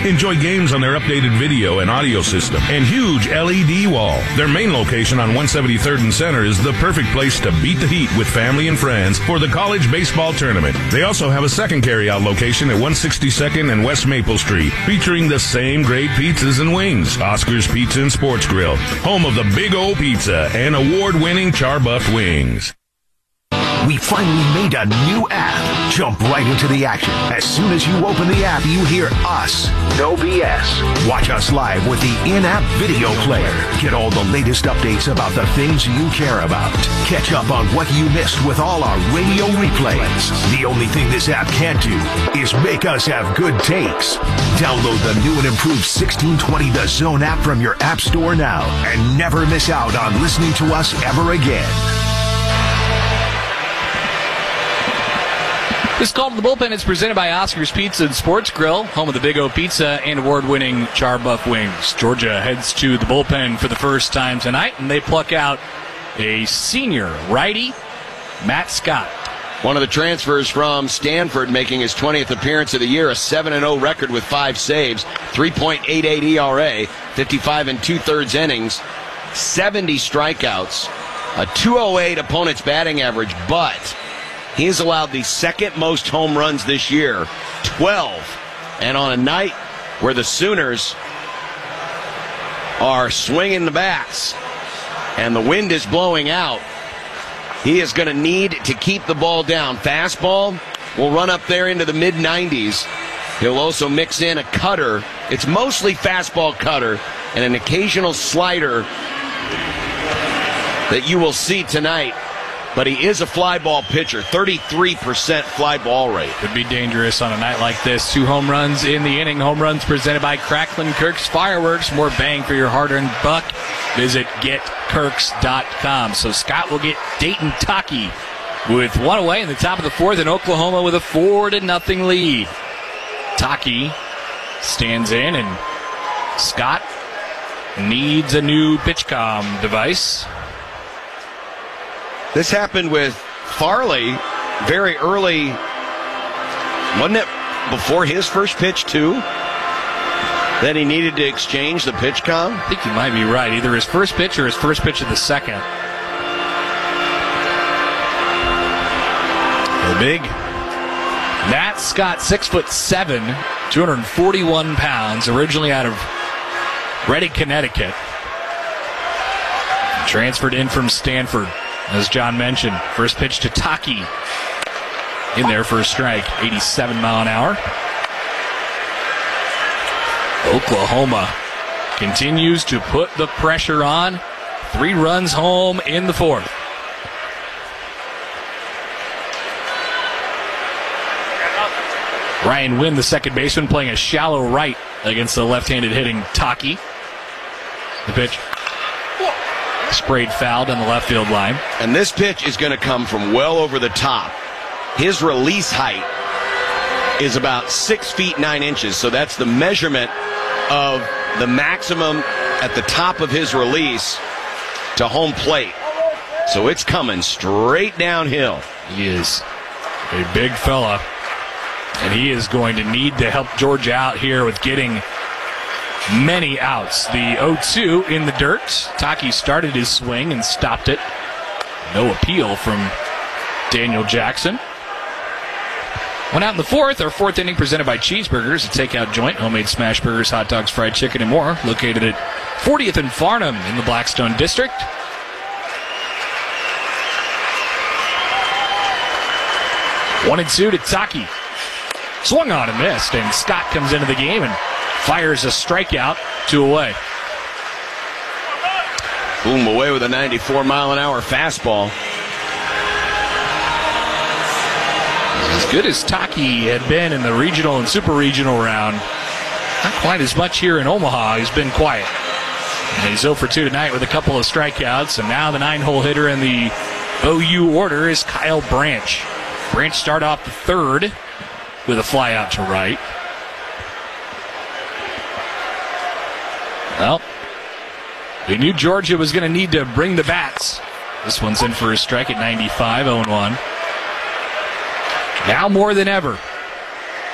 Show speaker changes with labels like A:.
A: Enjoy games on their updated video and audio system and huge LED wall. Their main location on 173rd and Center is the perfect place to beat the heat with family and friends for the college baseball tournament. They also have a second carryout location at 162nd and West Maple Street, featuring the same great pizzas and wings. Oscar's Pizza and Sports Grill, home of the Big O Pizza and award-winning char-buffed wings.
B: We finally made a new app. Jump right into the action. As soon as you open the app, you hear us. No BS. Watch us live with the in-app video player. Get all the latest updates about the things you care about. Catch up on what you missed with all our radio replays. The only thing this app can't do is make us have good takes. Download the new and improved 1620 The Zone app from your app store now and never miss out on listening to us ever again.
C: This call to the bullpen is presented by Oscar's Pizza and Sports Grill, home of the Big O Pizza and award-winning char-buff wings. Georgia heads to the bullpen for the first time tonight, and they pluck out a senior righty, Matt Scott.
D: One of the transfers from Stanford, making his 20th appearance of the year, a 7-0 record with 5 saves, 3.88 ERA, 55 2/3 innings, 70 strikeouts, a 208 opponent's batting average, but he has allowed the second most home runs this year, 12. And on a night where the Sooners are swinging the bats and the wind is blowing out, he is going to need to keep the ball down. Fastball will run up there into the mid-90s. He'll also mix in a cutter. It's mostly fastball cutter and an occasional slider that you will see tonight. But he is a fly ball pitcher, 33% fly ball rate.
C: Could be dangerous on a night like this. 2 home runs in the inning. Home runs presented by Cracklin Kirk's Fireworks. More bang for your hard-earned buck. Visit getkirks.com. So Scott will get Dayton Taki with 1 away in the top of the 4th, and Oklahoma with a 4-0 lead. Taki stands in, and Scott needs a new PitchCom device.
D: This happened with Farley very early, wasn't it, before his first pitch, too? That he needed to exchange the PitchCom?
C: I think you might be right. Either his first pitch or his first pitch of the second. The big Matt Scott, 6'7", 241 pounds, originally out of Reading, Connecticut. Transferred in from Stanford. As John mentioned, first pitch to Taki. In there for a strike, 87 mile an hour. Oklahoma continues to put the pressure on. 3 runs home in the 4th. Ryan Wynn, the second baseman, playing a shallow right against the left-handed hitting Taki. The pitch sprayed foul down the left field line.
D: And this pitch is going to come from well over the top. His release height is about 6 feet 9 inches, so that's the measurement of the maximum at the top of his release to home plate. So it's coming straight downhill.
C: He is a big fella, and he is going to need to help Georgia out here with getting many outs. The 0-2 in the dirt. Taki started his swing and stopped it. No appeal from Daniel Jackson. 1 out in the 4th. Our 4th inning presented by Cheeseburgers, a takeout joint, homemade smash burgers, hot dogs, fried chicken, and more. Located at 40th and Farnham in the Blackstone District. 1-2 to Taki. Swung on and missed, and Scott comes into the game and fires a strikeout, 2 away.
D: Boom, away with a 94 mile an hour fastball.
C: As good as Taki had been in the regional and super regional round, not quite as much here in Omaha. He's been quiet. And he's 0 for 2 tonight with a couple of strikeouts, and now the 9-hole hitter in the OU order is Kyle Branch. Branch started off the 3rd with a fly out to right. Well, we knew Georgia was going to need to bring the bats. This one's in for a strike at 95, 0-1. Now more than ever,